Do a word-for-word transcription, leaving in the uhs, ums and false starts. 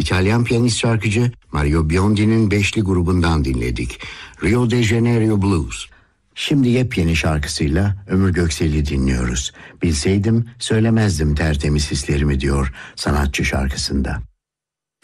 İtalyan piyanist şarkıcı Mario Biondi'nin beşli grubundan dinledik. Rio de Janeiro Blues. Şimdi yepyeni şarkısıyla Ömür Göksel'i dinliyoruz. Bilseydim söylemezdim tertemiz hislerimi diyor sanatçı şarkısında.